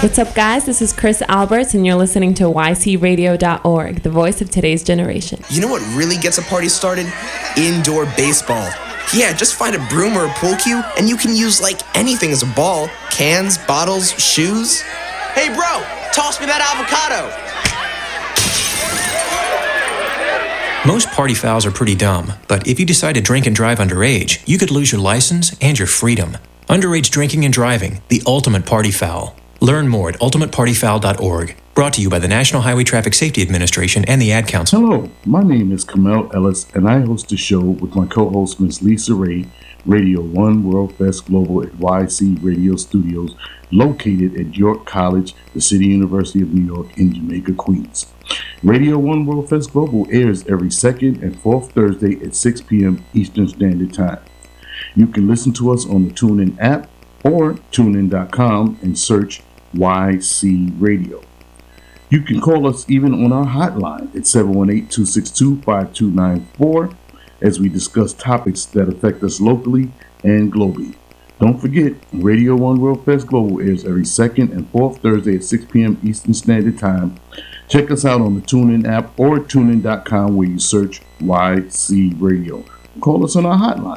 What's up, guys? This is Chris Alberts, and you're listening to ycradio.org, the voice of today's generation. You know what really gets a party started? Indoor baseball. Yeah, just find a broom or a pool cue, and you can use like anything as a ball. Cans, bottles, shoes. Hey bro, toss me that avocado. Most party fouls are pretty dumb, but if you decide to drink and drive underage, you could lose your license and your freedom. Underage drinking and driving, the ultimate party foul. Learn more at ultimatepartyfoul.org. Brought to you by the National Highway Traffic Safety Administration and the Ad Council. Hello, my name is Kamel Ellis, and I host a show with my co-host Ms. Lisa Ray, Radio 1 World Fest Global at YC Radio Studios, located at York College, the City University of New York in Jamaica, Queens. Radio 1 World Fest Global airs every second and fourth Thursday at 6 p.m. Eastern Standard Time. You can listen to us on the TuneIn app or tunein.com and search YC Radio. You can call us even on our hotline at 718-262-5294 as we discuss topics that affect us locally and globally. Don't forget, Radio 1 World Fest Global airs every second and fourth Thursday at 6 p.m. Eastern Standard Time. Check us out on the TuneIn app or tunein.com where you search YC Radio. Call us on our hotline,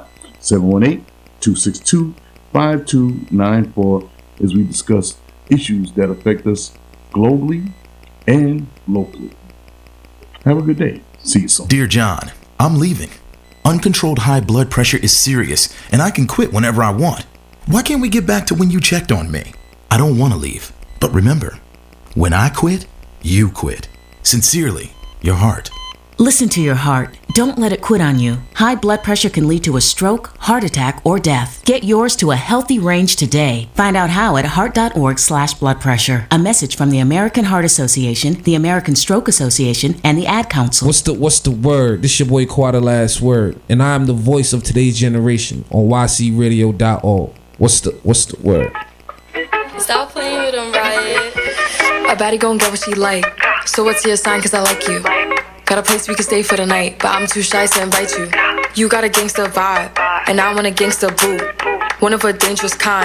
718-262-5294, as we discuss issues that affect us globally and locally. Have a good day. See you soon. Dear John, I'm leaving. Uncontrolled high blood pressure is serious, and I can quit whenever I want. Why can't we get back to when you checked on me? I don't want to leave, but remember, when I quit, you quit. Sincerely, your heart. Listen to your heart. Don't let it quit on you. High blood pressure can lead to a stroke, heart attack, or death. Get yours to a healthy range today. Find out how at heart.org/bloodpressure. A message from the American Heart Association, the American Stroke Association, and the Ad Council. What's the word? This your boy Quad, the last word, and I'm the voice of today's generation on ycradio.org. What's the word? Stop playing with them, Riot. A baddie gon' get what she like. So what's your sign? 'Cause I like you. Got a place we can stay for the night, but I'm too shy to invite you. You got a gangster vibe, and I want a gangster boo. One of a dangerous kind.